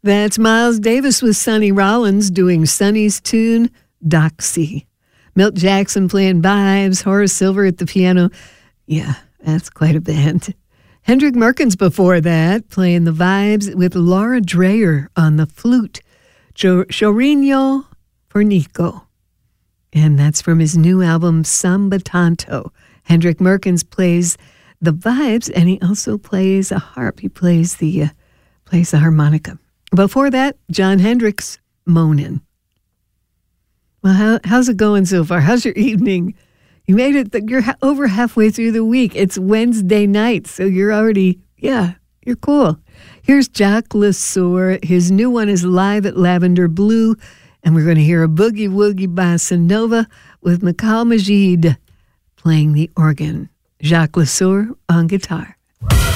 That's Miles Davis with Sonny Rollins doing Sonny's tune, Doxy. Milt Jackson playing vibes, Horace Silver at the piano. Yeah, that's quite a band. Hendrik Merkens before that, playing the vibes with Laura Dreyer on the flute. Chorino Fornico. And that's from his new album, Samba Tanto. Hendrik Merkens plays the vibes, and he also plays a harp. He plays the harmonica. Before that, Jon Hendricks, Moanin'. Well, how's it going so far? How's your evening? You made it, you're over halfway through the week. It's Wednesday night, so you're already, you're cool. Here's Jacques Lesueur. His new one is Live at Lavender Blue, and we're going to hear a Boogie Woogie Bossa Nova with Michal Majid playing the organ. Jacques Lesueur on guitar.